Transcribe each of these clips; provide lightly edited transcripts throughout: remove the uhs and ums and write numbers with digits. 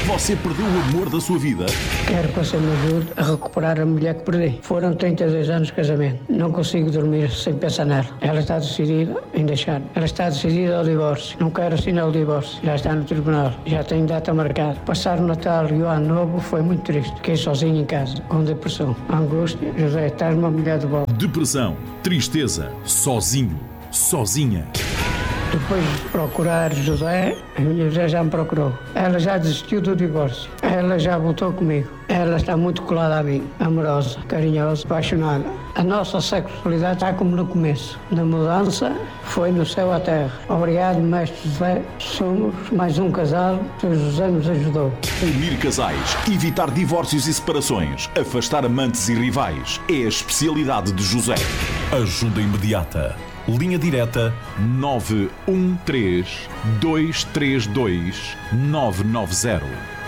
Você perdeu o amor da sua vida? Quero que você me ajude a recuperar a mulher que perdi. Foram 32 anos de casamento. Não consigo dormir sem pensar nela. Ela está decidida em deixar. Ela está decidida ao divórcio. Não quero assinar o divórcio. Já está no tribunal. Já tem data marcada. Passar o Natal e o Ano Novo foi muito triste. Fiquei sozinho em casa, com depressão, angústia. José, estar uma mulher de volta. Depressão, tristeza, sozinho, sozinha. Depois de procurar José, a minha José já me procurou. Ela já desistiu do divórcio. Ela já voltou comigo. Ela está muito colada a mim, amorosa, carinhosa, apaixonada. A nossa sexualidade está como no começo. Na mudança, foi no céu à terra. Obrigado, mestre José. Somos mais um casal que o José nos ajudou. Unir casais, evitar divórcios e separações, afastar amantes e rivais. É a especialidade de José. Ajuda imediata. Linha direta 913-232-990.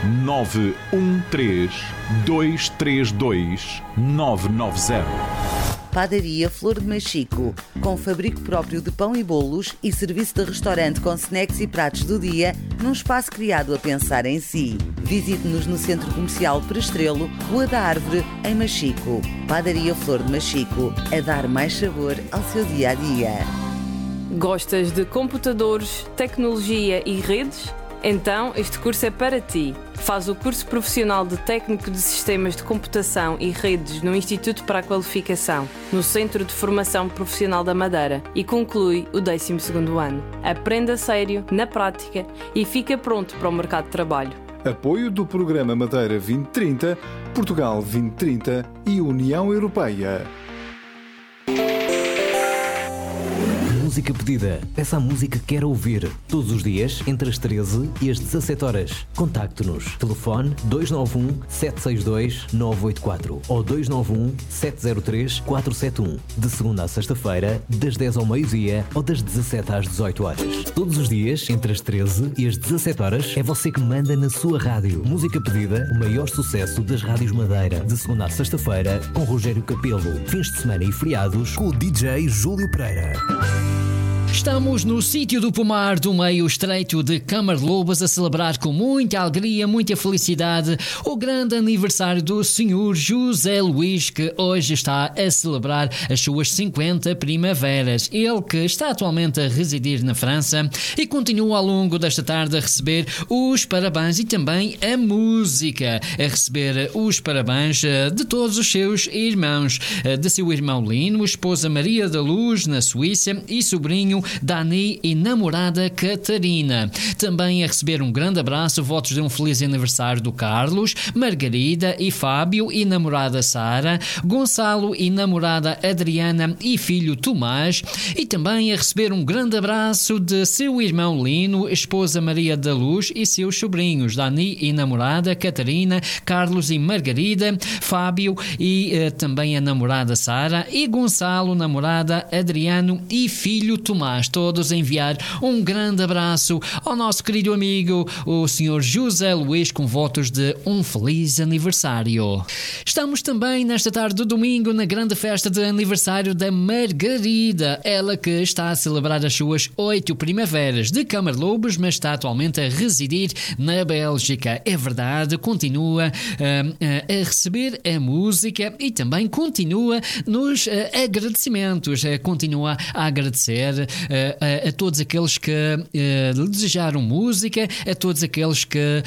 913-232-990. Padaria Flor de Machico, com fabrico próprio de pão e bolos e serviço de restaurante com snacks e pratos do dia, num espaço criado a pensar em si. Visite-nos no Centro Comercial Prestrelo, Rua da Árvore, em Machico. Padaria Flor de Machico, a dar mais sabor ao seu dia-a-dia. Gostas de computadores, tecnologia e redes? Então este curso é para ti. Faz o curso profissional de Técnico de Sistemas de Computação e Redes no Instituto para a Qualificação, no Centro de Formação Profissional da Madeira, e conclui o 12º ano. Aprenda a sério, na prática, e fica pronto para o mercado de trabalho. Apoio do Programa Madeira 2030, Portugal 2030 e União Europeia. Música pedida. Peça a música que quer ouvir. Todos os dias, entre as 13 e as 17 horas. Contacte-nos. Telefone 291-762-984 ou 291-703-471. De segunda a sexta-feira, das 10 ao meio-dia ou das 17 às 18 horas. Todos os dias, entre as 13 e as 17 horas, é você que manda na sua rádio. Música pedida, o maior sucesso das rádios Madeira. De segunda a sexta-feira, com Rogério Capelo. Fins de semana e feriados, com o DJ Júlio Pereira. Estamos no sítio do Pomar do meio estreito de Camarlobas a celebrar com muita alegria, muita felicidade o grande aniversário do Sr. José Luís, que hoje está a celebrar as suas 50 primaveras. Ele que está atualmente a residir na França e continua ao longo desta tarde a receber os parabéns e também a música, a receber os parabéns de todos os seus irmãos, de seu irmão Lino, esposa Maria da Luz na Suíça e sobrinho Dani e namorada Catarina. Também a receber um grande abraço, votos de um feliz aniversário do Carlos, Margarida e Fábio e namorada Sara, Gonçalo e namorada Adriana e filho Tomás, e também a receber um grande abraço de seu irmão Lino, esposa Maria da Luz e seus sobrinhos Dani e namorada Catarina, Carlos e Margarida, Fábio e também a namorada Sara e Gonçalo, namorada Adriano e filho Tomás. Todos a enviar um grande abraço ao nosso querido amigo, o Sr. José Luís, com votos de um feliz aniversário. Estamos também nesta tarde de domingo na grande festa de aniversário da Margarida, ela que está a celebrar as suas 8 primaveras de Camarlobos, mas está atualmente a residir na Bélgica. É verdade, continua a receber a música e também continua nos agradecimentos, continua a agradecer a todos aqueles que lhe desejaram música, a todos aqueles que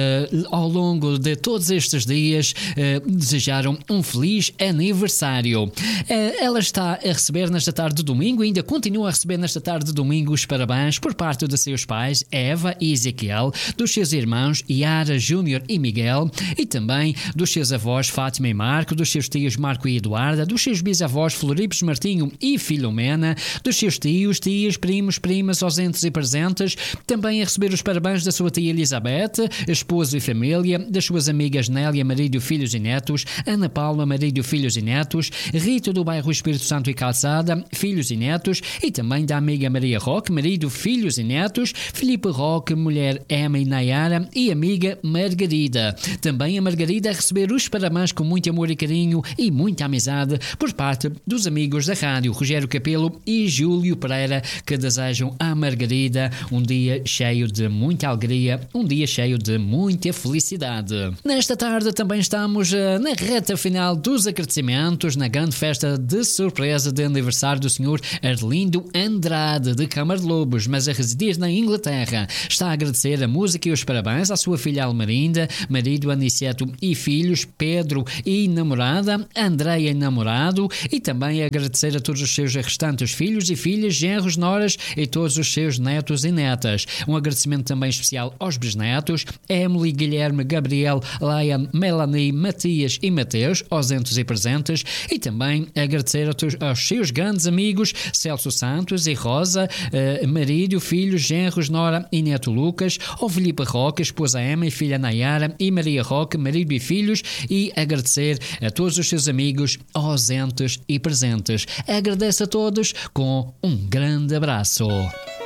ao longo de todos estes dias desejaram um feliz aniversário. Ela está a receber nesta tarde de domingo, ainda continua a receber nesta tarde de domingo os parabéns por parte de seus pais Eva e Ezequiel, dos seus irmãos Yara, Júnior e Miguel, e também dos seus avós Fátima e Marco, dos seus tios Marco e Eduarda, dos seus bisavós Floripes, Martinho e Filomena, dos seus tios, tias, primos, primas, ausentes e presentes, também a receber os parabéns da sua tia Elizabeth, esposo e família, das suas amigas Nélia, marido, filhos e netos, Ana Paula, marido, filhos e netos, Rita do bairro Espírito Santo e Calçada, filhos e netos, e também da amiga Maria Roque, marido, filhos e netos, Filipe Roque, mulher Emma e Nayara e amiga Margarida. Também a Margarida a receber os parabéns com muito amor e carinho e muita amizade por parte dos amigos da rádio Rogério Capelo e Júlio Pereira, Oliveira, que desejam à Margarida um dia cheio de muita alegria, um dia cheio de muita felicidade. Nesta tarde também estamos na reta final dos agradecimentos na grande festa de surpresa de aniversário do Sr. Arlindo Andrade, de Câmara de Lobos, mas a residir na Inglaterra. Está a agradecer a música e os parabéns à sua filha Almerinda, marido Aniceto e filhos, Pedro e namorada, Andréia e namorado, e também a agradecer a todos os seus restantes filhos e filhas, genros, noras e todos os seus netos e netas. Um agradecimento também especial aos bisnetos, Emily, Guilherme, Gabriel, Liam, Melanie, Matias e Mateus, ausentes e presentes, e também agradecer aos seus grandes amigos Celso Santos e Rosa, marido, filhos, genros, nora e neto Lucas, ao Filipe Roque, esposa Emma e filha Nayara, e Maria Roque, marido e filhos, e agradecer a todos os seus amigos ausentes e presentes. Agradece a todos com um grande abraço.